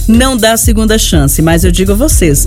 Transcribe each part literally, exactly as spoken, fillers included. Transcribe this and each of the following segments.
não dá segunda chance. Mas eu digo a vocês,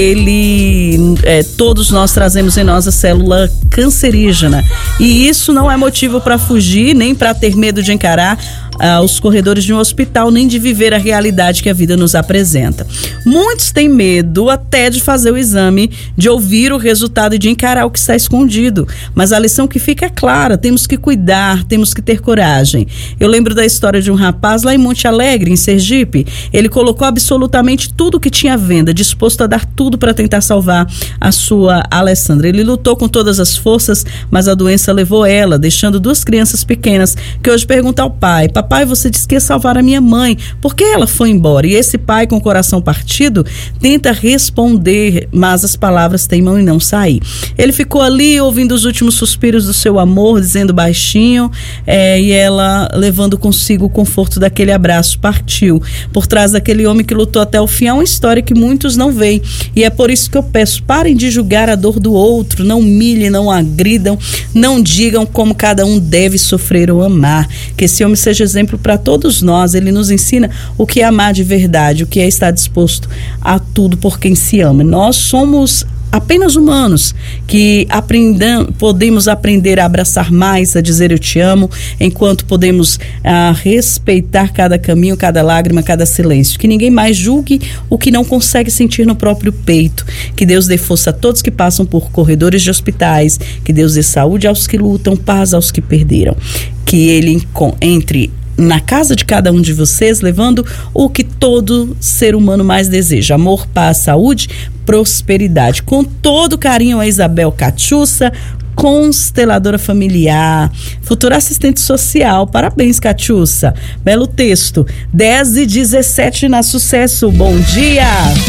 ele, é, todos nós trazemos em nós a célula cancerígena. E isso não é motivo para fugir, nem para ter medo de encarar ah, os corredores de um hospital, nem de viver a realidade que a vida nos apresenta. Muitos têm medo até de fazer o exame, de ouvir o resultado e de encarar o que está escondido. Mas a lição que fica é clara: temos que cuidar, temos que ter coragem. Eu lembro da história de um rapaz lá em Monte Alegre, em Sergipe. Ele colocou absolutamente tudo que tinha à venda, disposto a dar tudo para tentar salvar a sua Alessandra. Ele lutou com todas as forças, mas a doença levou ela, deixando duas crianças pequenas, que hoje perguntam ao pai: papai, você disse que ia salvar a minha mãe, por que ela foi embora? E esse pai, com o coração partido, tenta responder, mas as palavras teimam em não sair. Ele ficou ali ouvindo os últimos suspiros do seu amor, dizendo baixinho, é, e ela, levando consigo o conforto daquele abraço, partiu. Por trás daquele homem que lutou até o fim, há uma história que muitos não veem. E é por isso que eu peço: parem de julgar a dor do outro, não humilhem, não agridam, não digam como cada um deve sofrer ou amar. Que esse homem seja exemplo para todos nós. Ele nos ensina o que é amar de verdade, o que é estar disposto a tudo por quem se ama. Nós somos apenas humanos que aprendam, podemos aprender a abraçar mais, a dizer eu te amo, enquanto podemos ah, respeitar cada caminho, cada lágrima, cada silêncio. Que ninguém mais julgue o que não consegue sentir no próprio peito. Que Deus dê força a todos que passam por corredores de hospitais. Que Deus dê saúde aos que lutam, paz aos que perderam. Que Ele entre na casa de cada um de vocês, levando o que todo ser humano mais deseja: amor, paz, saúde, prosperidade. Com todo carinho, a Isabel Catiúça, consteladora familiar, futura assistente social. Parabéns, Catiúça. Belo texto. dez e dezessete na Sucesso. Bom dia!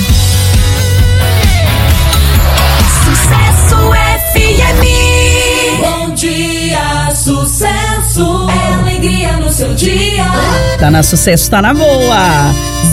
Sucesso F M. Bom dia, sucesso. É alegria no seu dia. Tá na Sucesso, tá na boa.